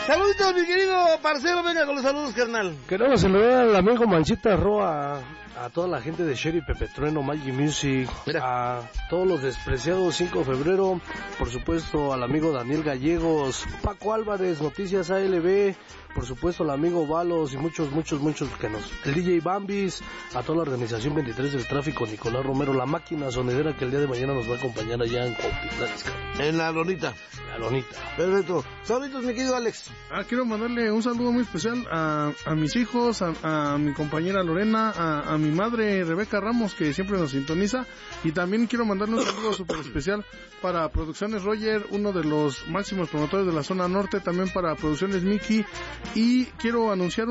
Saluditos, mi querido parcero, venga con los saludos, carnal. Queremos saludar al amigo Manchita Roa, a toda la gente de Sherry Pepe Trueno, Maggie Music, a todos los despreciados 5 de febrero, por supuesto al amigo Daniel Gallegos, Paco Álvarez, Noticias ALB, por supuesto al amigo Valos y muchos que el DJ Bambis, a toda la organización 23 del tráfico, Nicolás Romero, la máquina sonidera que el día de mañana nos va a acompañar allá en Cuautitlán. En la lonita. Perfecto. Saluditos, mi querido Alex. Quiero mandarle un saludo muy especial a mis hijos, a mi compañera Lorena, a mi madre Rebeca Ramos, que siempre nos sintoniza, y también quiero mandarle un saludo súper especial para Producciones Roger, uno de los máximos promotores de la zona norte, también para Producciones Mickey, y quiero anunciar